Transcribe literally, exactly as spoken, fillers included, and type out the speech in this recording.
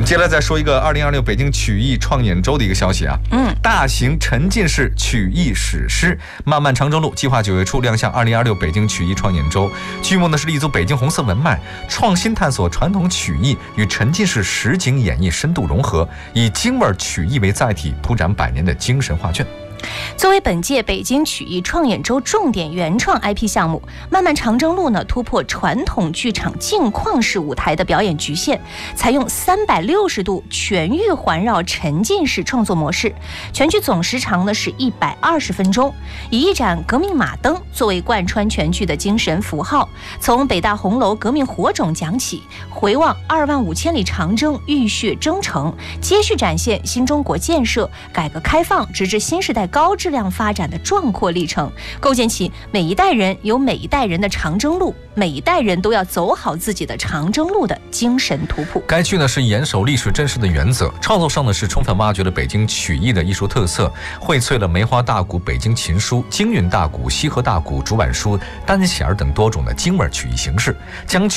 接下来再说一个二零二六北京曲艺创演周的一个消息啊， 嗯， 大型沉浸式曲艺史诗《漫漫长征路》计划九月初亮相二零二六北京曲艺创演周，剧目呢是立足北京红色文脉，创新探索传统曲艺与沉浸式实景演绎深度融合，以京味曲艺为载体，铺展百年的精神画卷。 作为本届北京曲艺创演周重点原创 I P 项目，《漫漫长征路》呢突破传统剧场镜框式舞台的表演局限，采用三百六十度全域环绕沉浸式创作模式。全剧总时长呢是一百二十分钟，以一盏革命马灯作为贯穿全剧的精神符号，从北大红楼革命火种讲起，回望二万五千里长征浴血征程，接续展现新中国建设、改革开放直至新时代高质量发展的壮阔历程，构建起每一代人有每一代人的长征路，每一代人都要走好自己的长征路的精神图谱。 该剧呢是严守历史真实的原则，创作上呢是充分挖掘了北京曲艺的艺术特色，荟萃了梅花大鼓、北京琴书、京韵大鼓、西河大鼓、竹板书、单弦等多种的京味曲艺形式，将